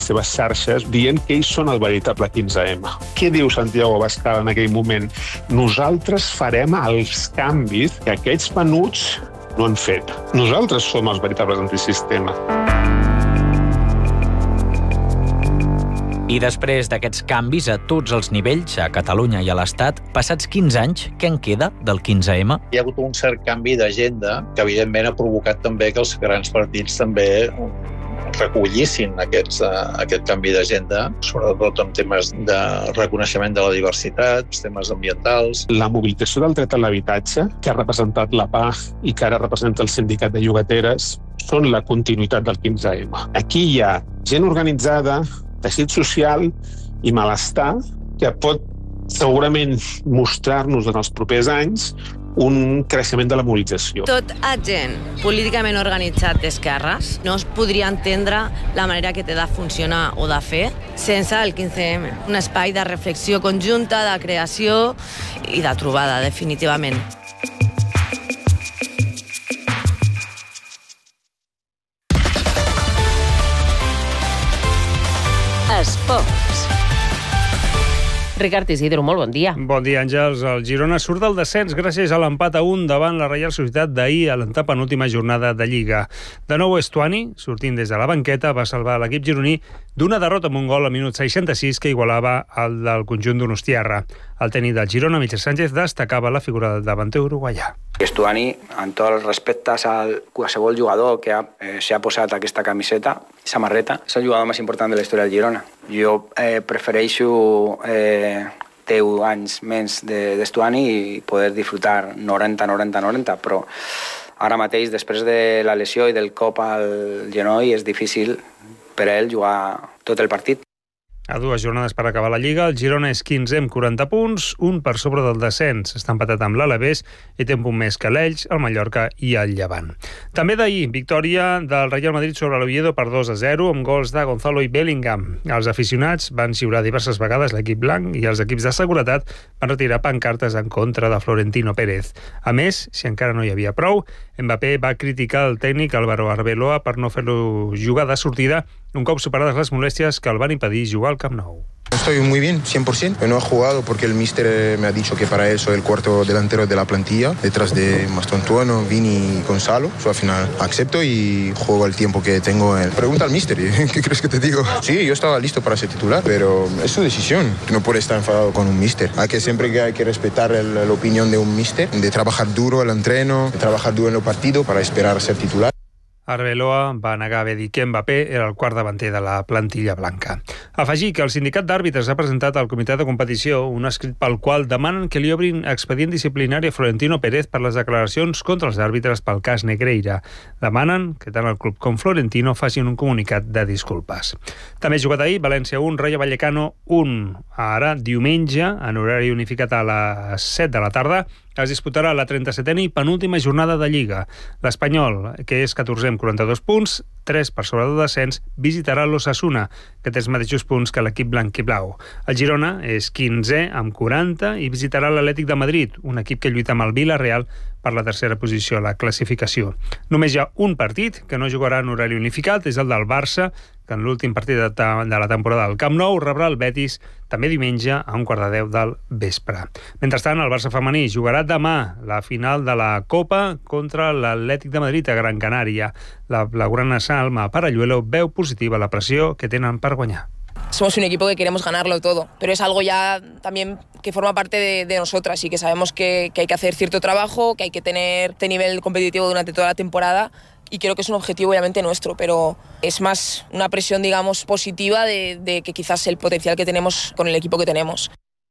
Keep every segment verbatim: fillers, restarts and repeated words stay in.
seves xarxes dient que ells són el veritable quinze ema. Què diu Santiago Abascal en aquell moment? Nosaltres farem els canvis que aquests venuts no han fet. Nosaltres som els veritables antisistema. I després d'aquests canvis a tots els nivells, a Catalunya i a l'Estat, passats quinze anys, què en queda del quinze ema? Hi ha hagut un cert canvi d'agenda que, evidentment, ha provocat també que els grans partits també recollissin aquests, uh, aquest canvi d'agenda, sobretot en temes de reconeixement de la diversitat, temes ambientals. La mobilització del dret a l'habitatge, que ha representat la P A i que ara representa el sindicat de llogateres, són la continuïtat del quinze ema. Aquí hi ha gent organitzada, teixit social i malestar que pot segurament mostrar-nos en els propers anys un creixement de la mobilització. Tot agent políticament organitzat d'esquerres no es podria entendre la manera que té de funcionar o de fer sense el quinze ema. Un espai de reflexió conjunta, de creació i de trobada, definitivament. Esports. Ricard Isidro, molt bon dia. Bon dia, Àngels. El Girona surt del descens gràcies a l'empat a un davant la Reial Societat d'ahir a l'antepenúltima jornada de Lliga. De nou, Estuani, sortint des de la banqueta, va salvar l'equip gironí d'una derrota amb un gol al minut seixanta-sis que igualava el del conjunt d'Donostiarra. El tècnic del Girona, Michel Sánchez, destacava la figura del davanter uruguaià. Estuani, amb tots els respectes al qualsevol jugador que ha, eh, s'ha posat aquesta camiseta, samarreta, és el jugador més important de la història del Girona. Jo eh, prefereixo eh, deu anys menys d'Estuani i poder disfrutar noranta noranta noranta, però ara mateix, després de la lesió i del cop al genoll, és difícil per a ell jugar tot el partit. A dues jornades per acabar la Lliga, el Girona és quinze amb quaranta punts, un per sobre del descens. Està empatat amb l'Alavés i té un punt més que l'Elx, el Mallorca i el Llevant. També d'ahir, victòria del Real Madrid sobre l'Oviedo per dos a zero amb gols de Gonzalo i Bellingham. Els aficionats van xiular diverses vegades l'equip blanc i els equips de seguretat van retirar pancartes en contra de Florentino Pérez. A més, si encara no hi havia prou, Mbappé va criticar el tècnic Álvaro Arbeloa per no fer-lo jugar de sortida un cop superades les molèsties que el van impedir jugar al Camp Nou. Estoy muy bien, cien por ciento. No he jugado porque el míster me ha dicho que para él soy el cuarto delantero de la plantilla, detrás de Mastontuono, Vini y Gonzalo. So, al final acepto y juego el tiempo que tengo. En... Pregunta al míster, ¿qué crees que te digo? Sí, yo estaba listo para ser titular, pero es su decisión. No puede estar enfadado con un míster. Hay que siempre que hay que respetar el, la opinión de un míster, de trabajar duro el entreno, de trabajar duro en el partido para esperar ser titular. Arbeloa va negar haver dit que Mbappé era el quart davanter de la plantilla blanca. Afegir que el sindicat d'àrbitres ha presentat al comitè de competició un escrit pel qual demanen que li obrin expedient disciplinari a Florentino Pérez per les declaracions contra els àrbitres pel cas Negreira. Demanen que tant el club com Florentino facin un comunicat de disculpes. També ha jugat ahir València un, Rayo Vallecano un. Ara, diumenge, en horari unificat a les set de la tarda, es disputarà la trenta-setena i penúltima jornada de Lliga. L'Espanyol, que és catorzè amb quaranta-dos punts, tres per sobre del descens, visitarà l'Osasuna, que té els mateixos punts que l'equip blanc i blau. El Girona és quinzè amb quaranta i visitarà l'Atlètic de Madrid, un equip que lluita amb el Villarreal per la tercera posició a la classificació. Només hi ha un partit que no jugarà en horari unificat, és el del Barça, que en l'últim partit de, de la temporada al Camp Nou rebrà el Betis també diumenge a un quart de deu del vespre. Mentrestant, el Barça femení jugarà demà la final de la Copa contra l'Atlètic de Madrid a Gran Canària. La blaugrana Salma Paralluelo veu positiva la pressió que tenen per guanyar. Somos un equipo que queremos ganarlo todo, pero es algo ya también que forma parte de, de nosotras y que sabemos que, que hay que hacer cierto trabajo, que hay que tener este nivel competitivo durante toda la temporada y creo que es un objetivo obviamente nuestro, pero es más una presión, digamos, positiva de, de que quizás el potencial que tenemos con el equipo que tenemos.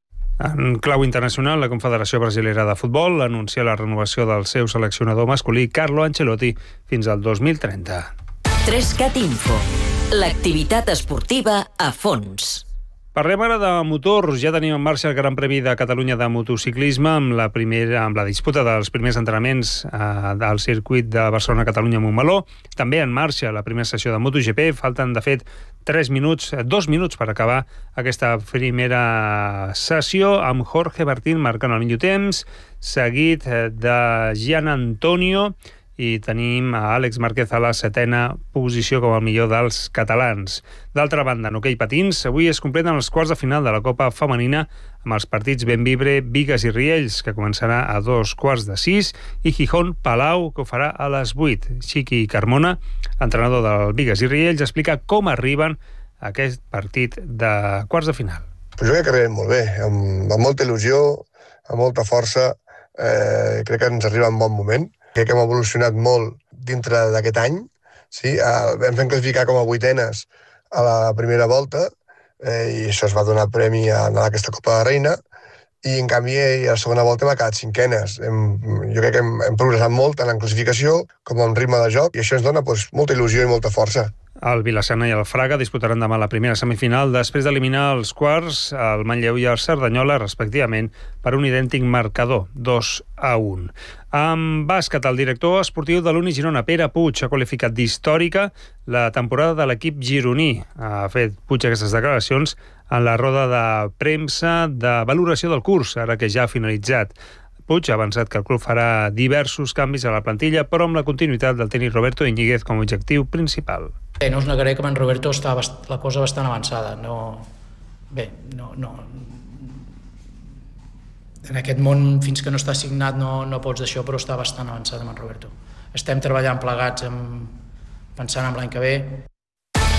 En clau internacional, la Confederació Brasilera de Futbol anuncia la renovació del seu seleccionador masculí Carlo Ancelotti fins al dos mil trenta. Trescat Info. L'activitat esportiva a fons. Parlem ara de motors. Ja tenim en marxa el Gran Premi de Catalunya de motociclisme amb la, primera, amb la disputa dels primers entrenaments eh, del circuit de Barcelona-Catalunya-Montmeló. També en marxa la primera sessió de MotoGP. Falten, de fet, tres minuts, dos minuts per acabar aquesta primera sessió amb Jorge Martín marcant el millor temps, seguit de Gian Antonio i tenim a Àlex Márquez a la setena posició com el millor dels catalans. D'altra banda, en hoquei patins, avui es completen els quarts de final de la Copa Femenina amb els partits Bembibre, Bigues i Riells, que començarà a dos quarts de sis, i Gijón Palau, que ho farà a les vuit. Xiqui Carmona, entrenador del Bigues i Riells, explica com arriben a aquest partit de quarts de final. Pues jo crec que arribem molt bé, amb, amb molta il·lusió, amb molta força. Eh, crec que ens arriba en bon moment. Crec que hem evolucionat molt dintre d'aquest any. Sí? Eh, vam fer classificar com a vuitenes a la primera volta eh, i això es va donar premi a anar a aquesta Copa de Reina, i en canvi a la segona volta hem acabat cinquenes. Hem, jo crec que hem, hem progressat molt tant en classificació com en ritme de joc, i això ens dona pues, molta il·lusió i molta força. El Vilassana i el Fraga disputaran demà la primera semifinal després d'eliminar els quarts, el Manlleu i el Cerdanyola, respectivament, per un idèntic marcador, dos a un. En bàsquet, el director esportiu de l'Uni Girona, Pere Puig, ha qualificat d'històrica la temporada de l'equip gironí. Ha fet Puig aquestes declaracions en la roda de premsa de valoració del curs, ara que ja ha finalitzat. Puig ha avançat que el club farà diversos canvis a la plantilla, però amb la continuïtat del tècnic Roberto Íñiguez com a objectiu principal. Bé, no us negaré que amb en Roberto està la cosa bastant avançada. No... Bé, no, no... En aquest món, fins que no està signat, no, no pots d'això, però està bastant avançat amb en Roberto. Estem treballant plegats, amb... pensant en l'any que ve.